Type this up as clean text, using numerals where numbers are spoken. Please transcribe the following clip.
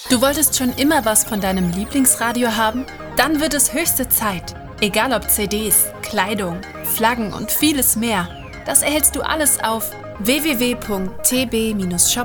Du wolltest schon immer was von deinem Lieblingsradio haben? Dann wird es höchste Zeit. Egal ob CDs, Kleidung, Flaggen und vieles mehr. Das erhältst du alles auf www.tb-shop.de.